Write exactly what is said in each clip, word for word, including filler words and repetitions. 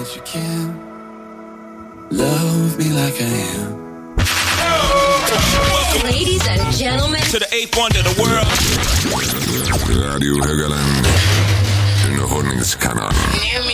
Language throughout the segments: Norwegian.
that you can love me like I am. Ladies and gentlemen, to the eighth wonder of the world. Radio Högaland, underhållningskanalen.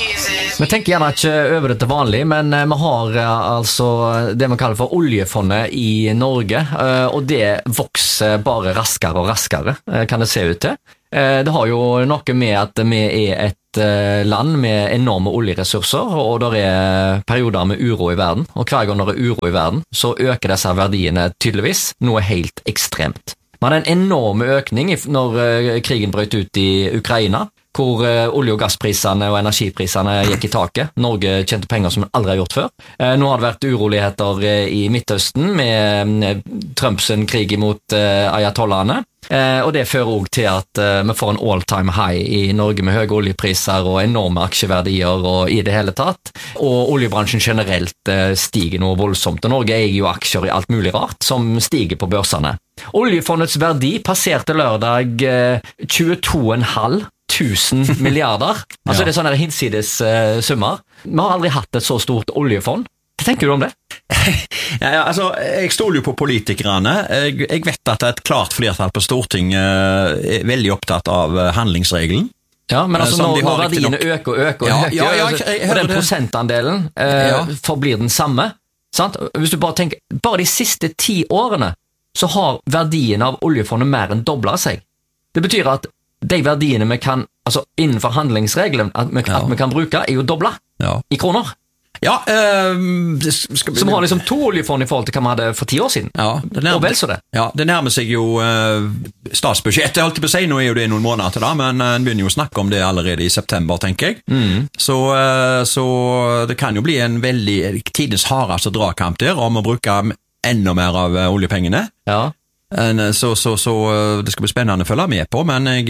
Vi tenker gjerne ikke over det til vanlig, men vi har altså det man kaller for oljefondet i Norge, og det vokser bare raskere og raskere, kan det se ut til. Det har jo noe med at vi er et land med enorme oljeressurser, og det er perioder med uro i verden, og hver gang det er uro i verden, så øker disse verdiene tydeligvis noe helt ekstremt. Vi hadde en enorm økning når krigen brøt ut i Ukraina, hvor olje- og gassprisene og energiprisene gikk i taket. Norge tjente penger som man aldri har gjort før. Nå har det vært uroligheter i Midtøsten med Trumps krig mot ayatollahene, og det fører også til at vi får en all-time high i Norge med høye oljepriser og enorme aksjeverdier og i det hele tatt. Og oljebransjen generelt stiger noe voldsomt, og Norge eier jo aksjer i alt mulig rart som stiger på børsene. Oljefondets verdi passerte lørdag tjueto komma fem tusen milliarder. Altså ja. Det er sånne hinsides uh, summer. Vi har aldri hatt et så stort oljefond. Hva tenker du om det? ja, ja, altså, jeg stoler jo på politikerne. Jeg, jeg vet at et klart flertall på Stortinget er veldig opptatt av handlingsregelen. Ja, men altså når, når verdiene nok... øker og øker og ja, øker, ja, ja, altså, jeg, jeg, og den det. prosentandelen uh, ja. forblir den samme. Sant? Hvis du bare tenker, bare de siste ti årene så har verdien av oljefondet mer enn doblet seg. Det betyr at de verdiene vi kan, altså innenfor handlingsregelen, at vi, ja. at vi kan bruke, er jo doblet ja. i kroner. Ja, øh, det skal bli... Som har liksom to oljefond i forhold til hva vi hadde for ti år siden. Ja, det nærmer, og vel så det. Ja, det nærmer seg jo øh, statsbudsjettet, jeg holdt på å si, nå er jo det noen måneder til da, men en begynner jo å snakke om det allerede i september, tenker jeg. Mm. Så, øh, så det kan jo bli en veldig tidens hardeste dragkamp der, om å bruke enda mer av oljepengene. Ja. Så, så, så det skal bli spennende å følge med på, men jeg,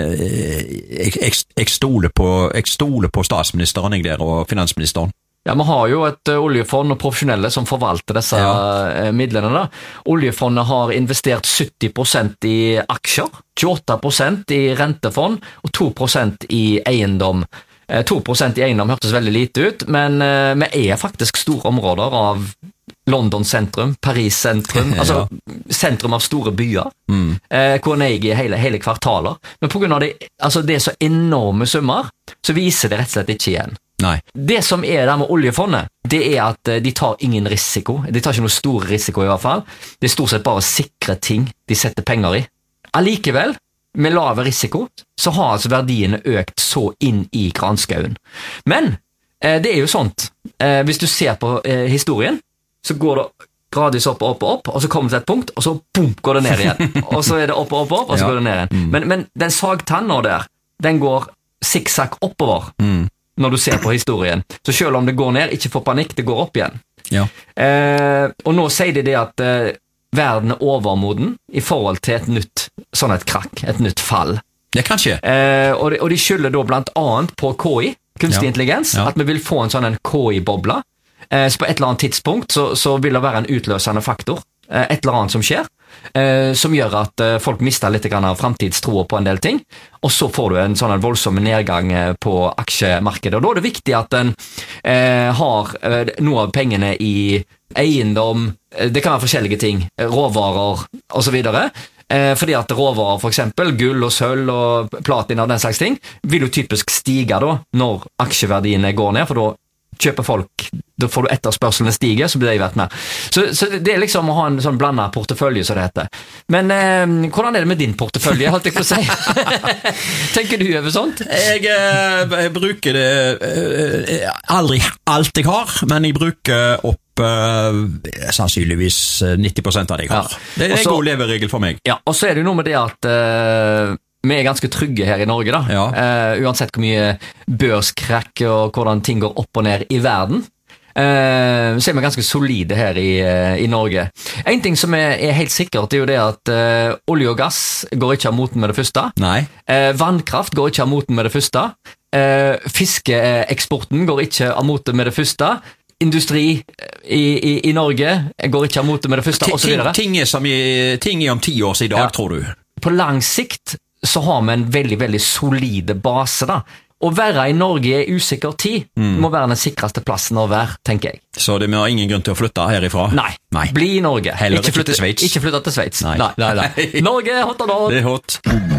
jeg, jeg, jeg, stoler, på, jeg stoler på statsministeren jeg der, og finansministeren. Ja, vi har jo et oljefond og profesjonelle som forvalter disse ja. midlene da. Oljefondet har investert sytti prosent i aksjer, tjueåtte prosent i rentefond og to prosent i eiendom. to prosent i eiendom hørtes veldig lite ut, men vi er faktisk store områder av London sentrum, Paris sentrum, ja. altså sentrum av store byer, mm. eh, hvor en eier hele, hele kvartaler. Men på grunn av det, altså det er så enorme summer, så viser det rett og slett ikke igjen. Nei. Det som er der med oljefondet, det er at de tar ingen risiko. De tar ikke noe stor risiko i hvert fall. Det er stort sett bare sikre ting de setter penger i. Allikevel, med lave risiko, så har altså verdiene økt så inn i granskauen. Men eh, det er jo sånt, eh, hvis du ser på eh, historien, så går det gradvis opp og opp og opp, og så kommer det til et punkt, og så boom, går det ned igjen. Og så er det opp og opp og opp, og så ja. går det ned igjen. Mm. Men, men den sagtanna der, den går sikksakk oppover mm. når du ser på historien. Så selv om det går ned, ikke få panikk, det går opp igjen. Ja. Eh, og nå sier de det at eh, verden er overmoden i forhold til et nytt, sånn et krakk, et nytt fall. Det kan skje. Eh, og, de, og de skylder da blant annet på K I, kunstig ja. intelligens, ja. at vi vil få en sånn en K I-bobla. Så på et eller annet tidspunkt så, så vil det være en utløsende faktor, et eller annet som skjer, som gjør at folk mister litt av fremtidstroer på en del ting, og så får du en sånn en voldsom nedgang på aksjemarkedet. Og da er det viktig at den eh, har noe av pengene i eiendom, det kan være forskjellige ting, råvarer og så videre, eh, fordi at råvarer, for eksempel gull og sølv og platina og den slags ting, vil jo typisk stige da, når aksjeverdiene går ned, for da kjøper folk, da får du etterspørselene stige, så blir det vært mer. Så, så det er liksom å ha en sånn blandet portefølje, så det heter. Men eh, hvordan er det med din portefølje, holdt jeg på å si? Tenker du over sånt? Jeg, jeg bruker det eh, aldri alt jeg har, men jeg bruker opp eh, sannsynligvis nitti prosent av det jeg har. Ja. Det er Også, en god leveregel for meg. Ja, og så er det jo noe med det at eh, vi er ganske trygge her i Norge da, ja. uh, uansett hvor mye børskrekk og hvordan ting går opp og ned i verden, uh, så er vi ganske solide her i, uh, i Norge. En ting som er, er helt sikkert er jo det at uh, olje og gass går ikke av moten med det første. Nei. Uh, vannkraft går ikke av moten med det første. Uh, fiskeeksporten går ikke av moten med det første. Industri i, i, i Norge går ikke av moten med det første, og så videre. Ting, ting, er som i, ting er om ti år siden i dag, ja. tror du? På lang sikt så har vi en veldig, veldig solide base da, å være i Norge i usikker tid mm. må være den sikreste plassen å være, tenker jeg. Så det har ingen grunn til å flytte herifra? Nei, Nei. Bli i Norge. Heller ikke, ikke til Sveits. Ikke flytte til Sveits. Nei. Nei, nei, nei. Norge er hot og hot. Det er hot.